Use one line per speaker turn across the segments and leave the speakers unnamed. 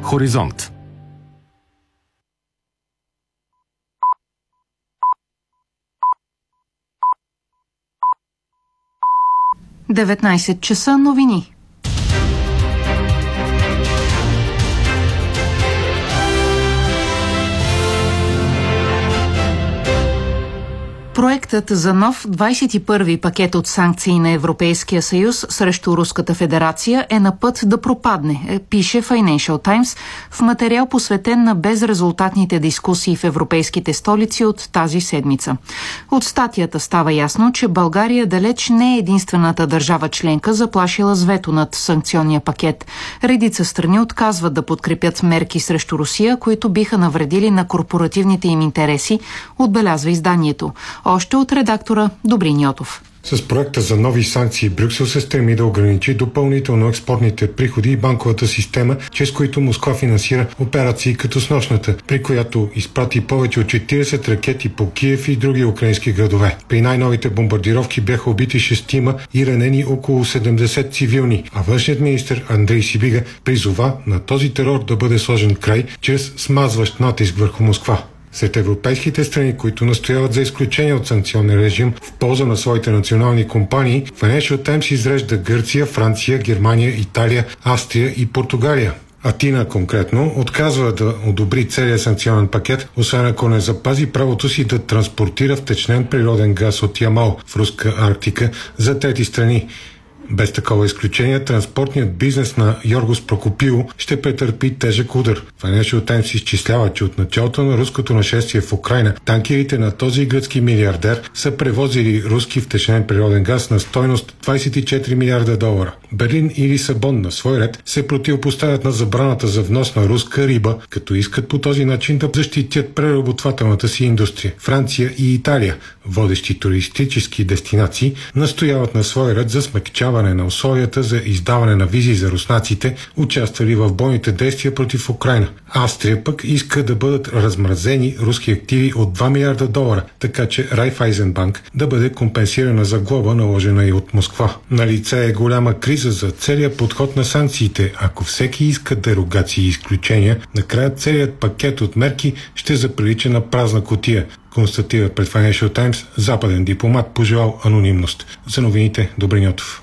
Хоризонт.
Деветнайсет часа новини. Проектът за нов 21-ви пакет от санкции на Европейския съюз срещу Руската федерация е на път да пропадне, пише Financial Times в материал посветен на безрезултатните дискусии в европейските столици от тази седмица. От статията става ясно, че България далеч не е единствената държава членка, заплашила с вето над санкционния пакет. Редица страни отказват да подкрепят мерки срещу Русия, които биха навредили на корпоративните им интереси, отбелязва изданието. Още от редактора Добрин Йотов.
С проекта за нови санкции Брюксел се стреми да ограничи допълнително експортните приходи и банковата система, чрез които Москва финансира операции като снощната, при която изпрати повече от 40 ракети по Киев и други украински градове. При най-новите бомбардировки бяха убити 6 и ранени около 70 цивилни, а външният министър Андрей Сибига призова на този терор да бъде сложен край чрез смазващ натиск върху Москва. Сред европейските страни, които настояват за изключение от санкционния режим в полза на своите национални компании, Financial Times изрежда Гърция, Франция, Германия, Италия, Австрия и Португалия. Атина конкретно отказва да одобри целия санкционен пакет, освен ако не запази правото си да транспортира втечнен природен газ от Ямал в руска Арктика за трети страни. Без такова изключение, транспортният бизнес на Йоргос Прокопио ще претърпи тежък удар. Financial Times изчислява, че от началото на руското нашествие в Украйна, танкерите на този гръцки милиардер са превозили руски втечнен природен газ на стойност 24 милиарда долара. Берлин и Лисабон на свой ред се противопоставят на забраната за внос на руска риба, като искат по този начин да защитят преработвателната си индустрия. Франция и Италия, водещи туристически дестинации, настояват на свой ред за смекчаване на условията за издаване на визи за руснаците, участвали в бойните действия против Украйна. Австрия пък иска да бъдат размразени руски активи от 2 милиарда долара, така че Райфайзенбанк да бъде компенсирана за глоба, наложена и от Москва. Налице е голяма криза за целият подход на санкциите. Ако всеки иска дерогации и изключения, накрая целият пакет от мерки ще заприлича на празна кутия, констатира пред Financial Times западен дипломат, пожелал анонимност. За новините Добрин Йотов.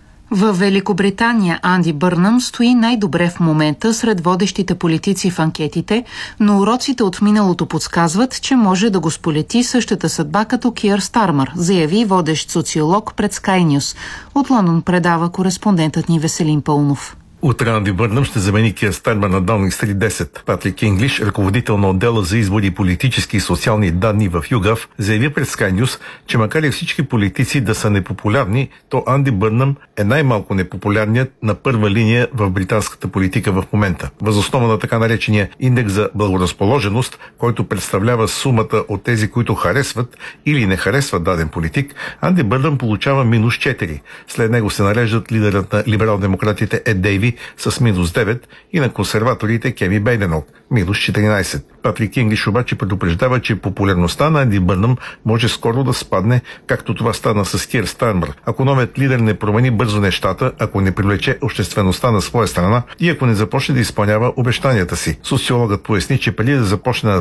В Великобритания Анди Бърнъм стои най-добре в момента сред водещите политици в анкетите, но уроците от миналото подсказват, че може да го сполети същата съдба като Киър Стармър, заяви водещ социолог пред Sky News. От Лондон предава кореспондентът ни Веселин Пълнов.
Утре Анди Бърнъм ще замени Киър Стармър на Даунинг Стрит 10. Патрик Инглиш, ръководител на отдела за избори, политически и социални данни в ЮГАВ, заяви пред Sky News, че макар и всички политици да са непопулярни, то Анди Бърнъм е най-малко непопулярният на първа линия в британската политика в момента. Въз основа на така наречения индекс за благоразположеност, който представлява сумата от тези, които харесват или не харесват даден политик, Анди Бърнъм получава минус 4. След него се нареждат лидерът на либерал-демократите Ед Дейви с минус 9 и на консерваторите Кеми Бейденок минус 14. Патрик Инглиш обаче предупреждава, че популярността на Анди Бърнъм може скоро да спадне, както това стана с Киър Стармър, ако новият лидер не промени бързо нещата, ако не привлече обществеността на своя страна и ако не започне да изпълнява обещанията си. Социологът поясни, че преди да започне